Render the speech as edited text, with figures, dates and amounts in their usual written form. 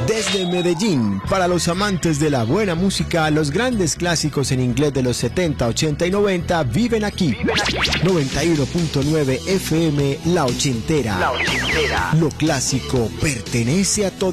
Desde Medellín, para los amantes de la buena música, los grandes clásicos en inglés de los 70, 80 y 90 viven aquí. 91.9 FM La Ochentera. Lo clásico pertenece a todos.